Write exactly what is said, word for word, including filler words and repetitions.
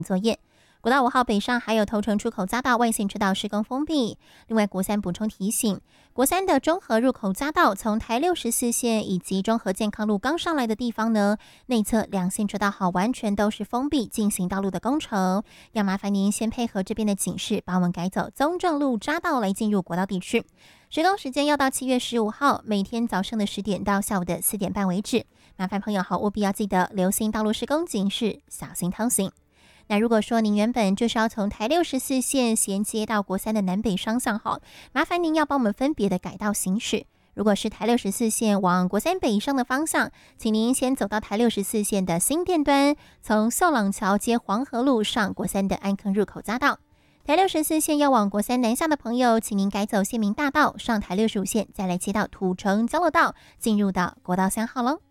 作业。国道五号北上还有头城出口匝道外线车道施工封闭。另外，国三补充提醒，国三的中和入口匝道从台六十四线以及中和健康路刚上来的地方呢，内侧两线车道好完全都是封闭进行道路的工程，要麻烦您先配合这边的警示，把我们改走中正路匝道来进入国道地区。施工时间要到七月十五号，每天早上的十点到下午的四点半为止。麻烦朋友好，务必要记得留心道路施工警示，小心通行。那如果说您原本就是要从台六十四线衔接到国三的南北双向好，麻烦您要帮我们分别的改道行驶。如果是台六十四线往国三北上的方向，请您先走到台六十四线的新店端，从秀朗桥接黄河路上国三的安坑入口匝道。台六十四线要往国三南下的朋友，请您改走县民大道，上台六十五线，再来接到土城交流道，进入到国道三号喽。